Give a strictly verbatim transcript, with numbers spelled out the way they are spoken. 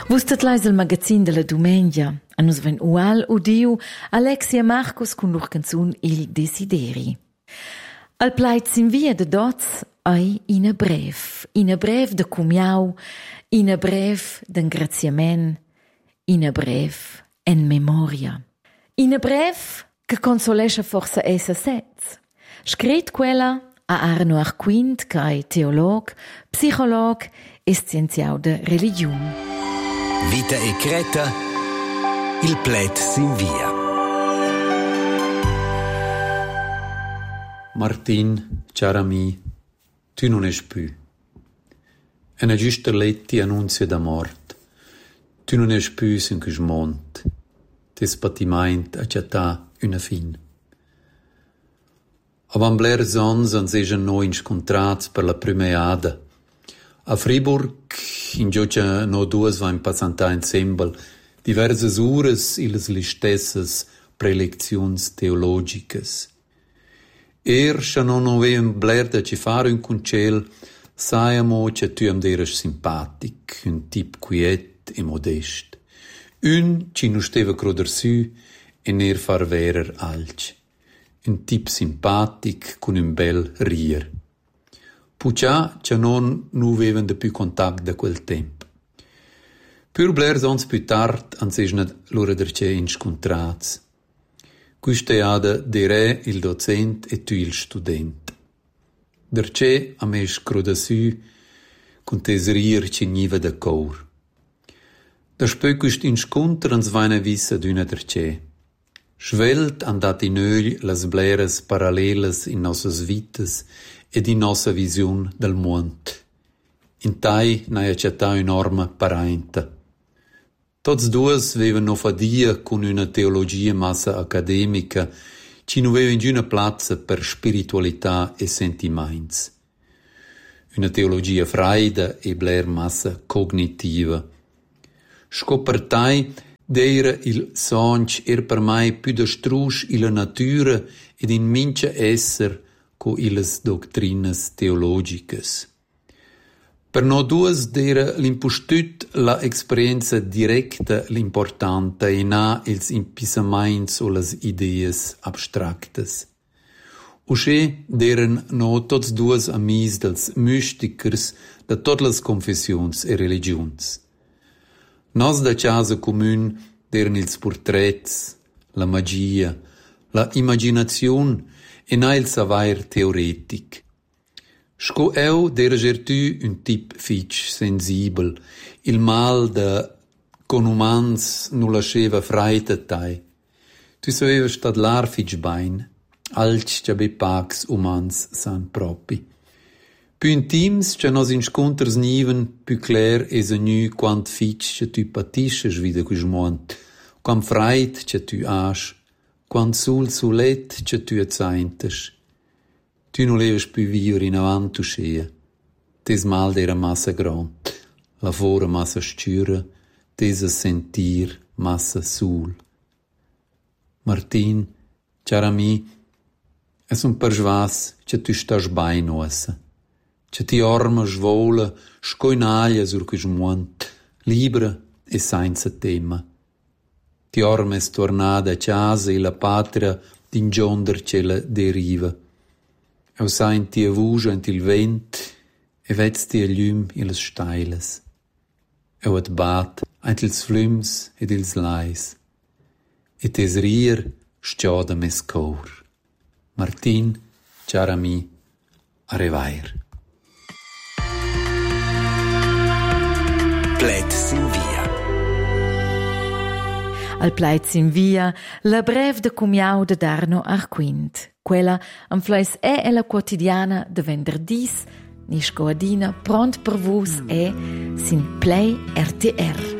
Vus tatlais il magazin della domenica. A nus ven ual udiu Alexia Marcos con lur canzun Il Desideri. Al plait sin via de dots ai ina brev, ina brev de cumiau, ina brev d'engraziament, ina brev en memoria. Ina brev che consolescha forsa essa sez. Scret quella a Arno Arquint, che è teolog, psicolog e scienziau de religiun. Vita e Creta, il plet sin via. Martin, caro ami, tu non es più. Una giusta letti annunzia da mort. Tu non es più sin che smont. Tes patiment a città una fin. Avan bler sons ans ejan noi incontrats per la prima ada. A Friburg, in giocia no duas vain passanta ensemble, diverses ures illes listessas prelecziuns teologicas. Er scha non avevan bler da ci fare un concel, saiamo che tu am deras simpatic, un tip quiet e modest. Un ci nu steva croder su e ner far verer alc. Un tip simpatic con un bel rier. Puccia che non nu avevan da più contact da quel tempo. Pur bler sons più tard ans esna lura derce inscontrats. Quiste ada dere il docent e tu il student. Derce am es croda su con tes rier ci niva da cor. Da spö quist inscontr ans vaina vissa d'una derce. Svelt andat in ögl las bleras parallelas in nossas vitas ed in nossa vision del mond. In tai naia città enorme parenta. Tots duas vevan no fadia con una teologia massa academica, ci nu vevan giuna plazza per spiritualità e sentiments. Una teologia freida e bler massa cognitiva. Scopertai d'eira il sonch er per mai più da strusch illa natura ed in mincha esser co illas doctrinas teologicas. Per no duas d'era l'impustut la experienza directa l'importanta e na ils impisamaints o las ideas abstractas. Usche d'eran no tots duas amis dels mystikers da tot las confessions e religions. Nos da casa commun d'eran ils portrets, la magia, la imaginazione e na il savair teoretic. Sco eu d'erager tu un tip fitch sensibel, il mal da con umans nu lasceva freita tai. Tu saveva stadlar fitch bain, alc cia be pax umans san propi. Più intims cia nos insconters niven, più clair es a nu quant fitch cia tu patisces vida quis mont, quam freit cia tu asch, quant sul sulet cia tu azzaintes. Tu non leves più vivere in avanti uscea. Tes mal d'era massa grant, lavora massa scura, tes a sentir massa sul. Martin, cara mi, es un perschwas che tu stas bain ossa, che ti orma svola, scoinaglia sur quis muont, libera e senza tema. Ti orma es tornada a casa e la patria d'ingionder che la deriva. Eu senti a vuja ent il vent e vets ti a glium illes steiles. Eu at bat ent ils flüms ed ils lais. E tes rier stioda mes cor. Martin, cara mi, a revair. Plet sin via. Al pleit sin via la brev de cumiau de Arno Arquint. Quella am fleis è e la quotidiana de venderdis, ni scoadina pront per vus e sin Play R T R.